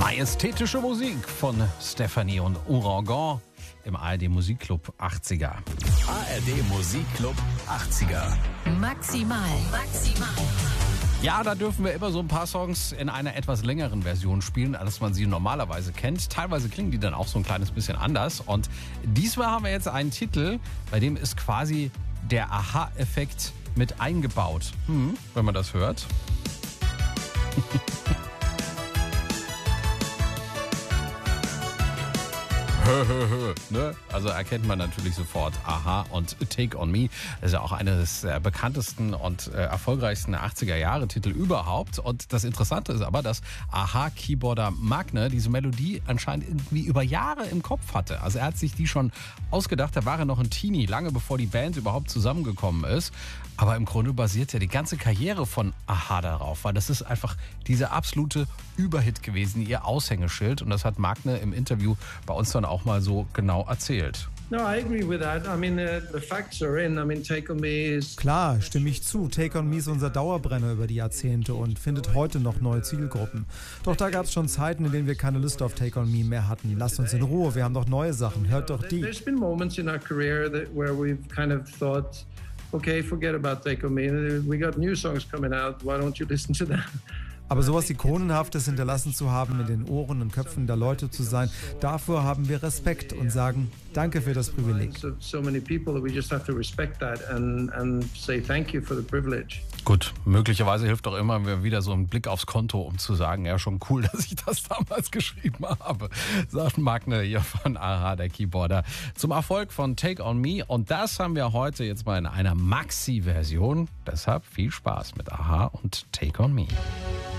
Majestätische Musik von Stefanie und Ouragan im ARD Musikclub 80er. ARD Musikclub 80er. Maximal. Ja, da dürfen wir immer so ein paar Songs in einer etwas längeren Version spielen, als man sie normalerweise kennt. Teilweise klingen die dann auch so ein kleines bisschen anders. Und diesmal haben wir jetzt einen Titel, bei dem ist quasi der Aha-Effekt mit eingebaut. Wenn man das hört. Ne? Also erkennt man natürlich sofort Aha und Take On Me. Das ist ja auch eines der bekanntesten und erfolgreichsten 80er-Jahre-Titel überhaupt. Und das Interessante ist aber, dass Aha-Keyboarder Magne diese Melodie anscheinend irgendwie über Jahre im Kopf hatte. Also er hat sich die schon ausgedacht, da war er noch ein Teenie, lange bevor die Band überhaupt zusammengekommen ist. Aber im Grunde basiert ja die ganze Karriere von Aha darauf, weil das ist einfach dieser absolute Überhit gewesen, ihr Aushängeschild. Und das hat Magne im Interview bei uns dann auch mal so genau erzählt. No, I agree with that. I mean, the facts are in. I mean, Take On Me is... Klar, stimme ich zu. Take On Me ist unser Dauerbrenner über die Jahrzehnte und findet heute noch neue Zielgruppen. Doch da gab es schon Zeiten, in denen wir keine Lust auf Take On Me mehr hatten. Lasst uns in Ruhe, wir haben doch neue Sachen. Hört doch die. There's been moments in our career where we've kind of thought, okay, forget about Take On Me. We got new songs coming out. Why don't you listen to them? Aber sowas Ikonenhaftes hinterlassen zu haben, in den Ohren und Köpfen der Leute zu sein, dafür haben wir Respekt und sagen, danke für das Privileg. So many people that we just have to respect that and say thank you for the privilege. Gut, möglicherweise hilft auch immer wieder so ein Blick aufs Konto, um zu sagen, ja, schon cool, dass ich das damals geschrieben habe, sagt Magne hier von Aha, der Keyboarder, zum Erfolg von Take On Me. Und das haben wir heute jetzt mal in einer Maxi-Version. Deshalb viel Spaß mit Aha und Take On Me.